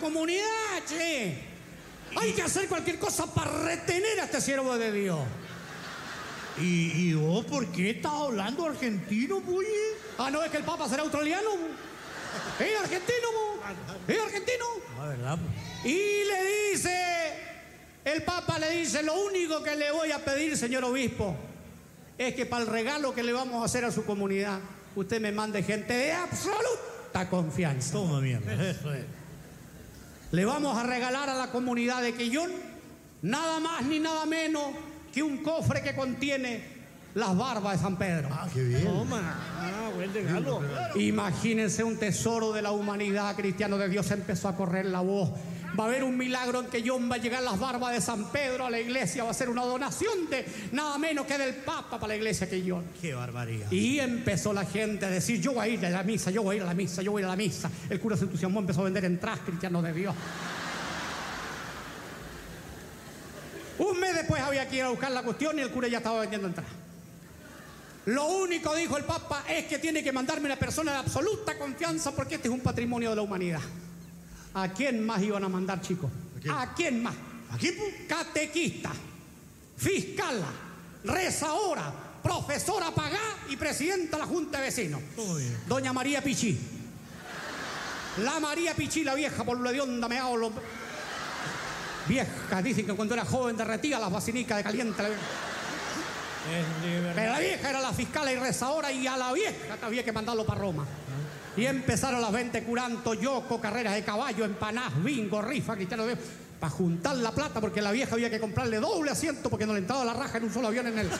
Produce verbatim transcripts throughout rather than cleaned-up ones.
comunidad, che. Hay que hacer cualquier cosa para retener a este siervo de Dios. ¿Y, y vos por qué estás hablando argentino, pues? Ah, ¿no es que el Papa será australiano? ¿Es argentino? ¿Es argentino? La verdad, pues. Y le dice, el Papa le dice, lo único que le voy a pedir, señor obispo, es que para el regalo que le vamos a hacer a su comunidad, usted me mande gente de absoluta confianza. Toma mierda, eso es. Le vamos a regalar a la comunidad de Quellón nada más ni nada menos que un cofre que contiene las barbas de San Pedro. Ah, qué bien. Toma. Ah, buen regalo. Imagínense un tesoro de la humanidad, cristiano de Dios. Empezó a correr la voz. Va a haber un milagro en Quellón, va a llegar las barbas de San Pedro a la iglesia, va a ser una donación de nada menos que del Papa para la iglesia Quellón. Qué barbaridad. Y empezó la gente a decir, yo voy a ir a la misa, yo voy a ir a la misa, yo voy a ir a la misa. El cura se entusiasmó, empezó a vender entradas, cristianos de Dios. Un mes después había que ir a buscar la cuestión y el cura ya estaba vendiendo entradas. Lo único, dijo el Papa, es que tiene que mandarme una persona de absoluta confianza porque este es un patrimonio de la humanidad. ¿A quién más iban a mandar, chicos? ¿A quién, ¿A quién más? ¿A quién? Catequista, fiscala, rezadora, profesora pagá y presidenta de la Junta de Vecinos. Todo bien. Doña María Pichí. La María Pichí, la vieja por lo de onda me hago lo... Vieja, dicen que cuando era joven derretía las basinicas de caliente. La... Pero la vieja era la fiscal y rezadora y a la vieja había que mandarlo para Roma. Y empezaron las veinte curantos, yoco, carreras de caballo, empanadas, bingo, rifa, cristiano de Dios, para juntar la plata porque la vieja había que comprarle doble asiento porque no le entraba la raja en un solo avión en él.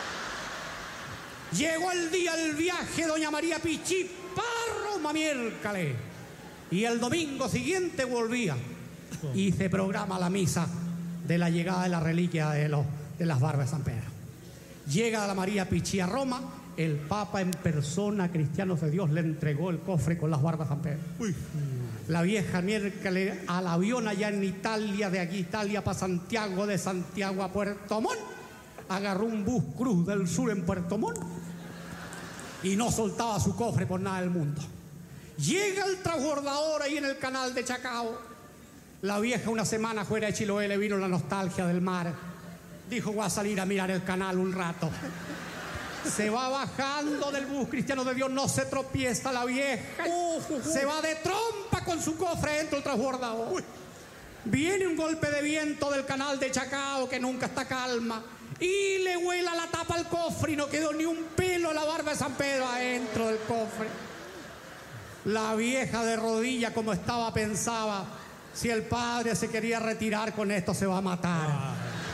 Llegó el día del viaje, doña María Pichí, para Roma, miércoles. Y el domingo siguiente volvía. Y se programa la misa de la llegada de la reliquia de, los, de las barbas de San Pedro. Llega la María Pichí a Roma, el Papa en persona, cristianos de Dios, le entregó el cofre con las barbas de San Pedro. Uy. La vieja miércoles al avión allá en Italia, de aquí Italia para Santiago, de Santiago a Puerto Montt, agarró un bus Cruz del Sur en Puerto Montt y no soltaba su cofre por nada del mundo. Llega el transbordador ahí en el canal de Chacao. La vieja una semana fuera de Chiloé le vino la nostalgia del mar. Dijo, voy a salir a mirar el canal un rato. Se va bajando del bus, cristiano de Dios, no se tropieza la vieja. Uh, uh, uh. Se va de trompa con su cofre dentro del transbordador. Uy. Viene un golpe de viento del canal de Chacao que nunca está calma y le vuela la tapa al cofre y no quedó ni un pelo de la barba de San Pedro adentro del cofre. La vieja de rodilla como estaba pensaba, si el padre se quería retirar con esto se va a matar. Ah.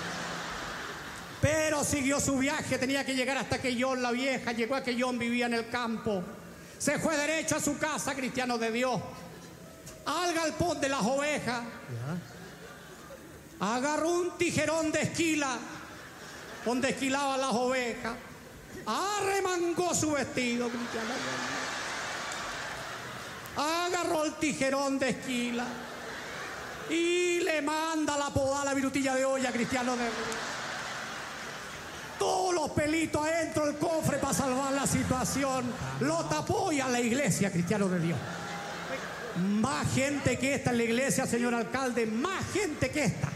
Pero siguió su viaje, tenía que llegar hasta Quellón. La vieja llegó a Quellón, vivía en el campo. Se fue derecho a su casa, cristiano de Dios, al galpón de las ovejas. ¿Ya? Agarró un tijerón de esquila, donde esquilaban las ovejas. Arremangó su vestido, cristiano de Dios. Agarró el tijerón de esquila y le manda la podada a la virutilla de olla, cristiano de Dios. Todos los pelitos adentro del cofre para salvar la situación. Lo tapó y a la iglesia, cristiano de Dios. Más gente que esta en la iglesia, señor alcalde, más gente que esta.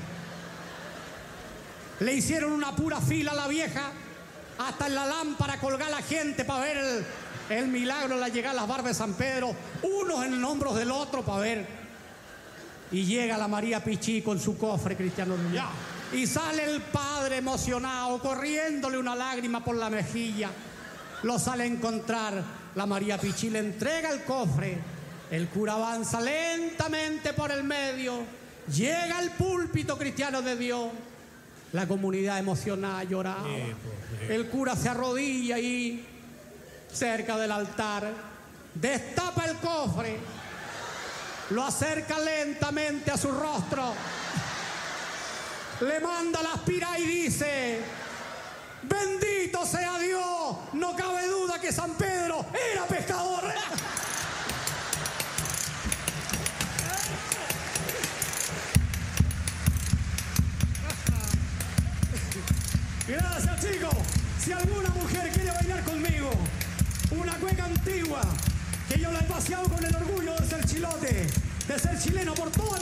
Le hicieron una pura fila a la vieja, hasta en la lámpara colgar a la gente para ver el, el milagro de la llegada de las barbas de San Pedro, unos en los hombros del otro para ver. Y llega la María Pichí con su cofre, cristiano de Dios. Y sale el padre emocionado, corriéndole una lágrima por la mejilla. Lo sale a encontrar. La María Pichí le entrega el cofre. El cura avanza lentamente por el medio. Llega al púlpito, cristiano de Dios. La comunidad emocionada lloraba. El cura se arrodilla ahí, cerca del altar. Destapa el cofre. Lo acerca lentamente a su rostro. Le manda la aspira y dice: bendito sea Dios, no cabe duda que San Pedro era pescador. Gracias, chicos. Si alguna mujer quiere bailar conmigo una cueca antigua que yo la he paseado con el orgullo de ser chilote, de ser chileno por toda